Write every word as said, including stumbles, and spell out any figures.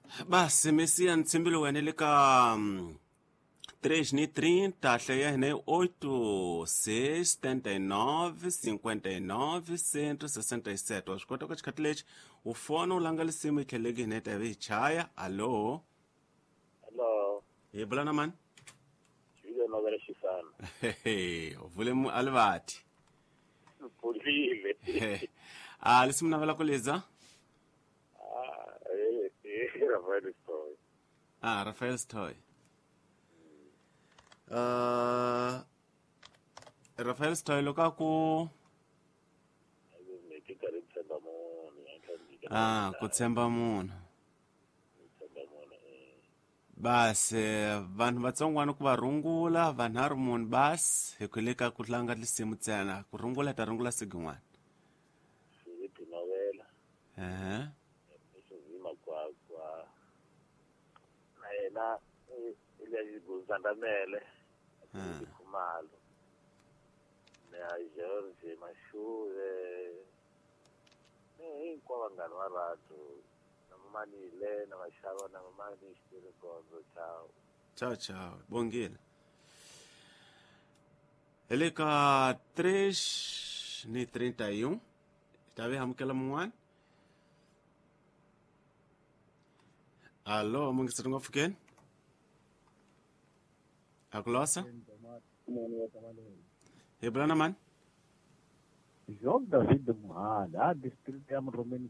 Basi Messias Ntsimbilo wena le ka um, três ni trinta, cheia né oito, seis, setenta e nove, cinquenta e nove, cento e sessenta e sete. Wa swi kota ku xikhathi lexi u fona u langa lisimu yi tlheleki hi neta hi chaya. Allo, Hello, hi vula na mani? Julian Novela Xifana. Hehe, u vule mu alivati. Pulile. Ah, lisimu navela ku liza? Ah, eh, eh, Rafael Stoy. Ah, Rafael Stoy. Uh, Rafael Stoy loko a ku Ne ke ka re tshemba mo ne ya ka ndi ka ah, ku tshemba munhu. tshemba mo eh. Basi vanhu vatsongwana ku va rungula vanharhu munhu basi hi ku le ka ku tlanga lisimu ntsena ku rungula ta rungula siku n'wana. Philip Novela. Ehe. Isizima kwa kwa. Na yena ile yibuzandamele. Ah. Khumalo. Ne a George Mashure. Ne kwa vangani va ratu. Manile na vashava na mamani xitiri gondzo chao. Ciao ciao, bongile. Hi le ka três ni trinta e um. Ta ve hamukela mun'wana. Allo, mungisiri ngopfu keni? A ku losa? Hi vula na mani? João David Muhada, a distrito ya Mromeni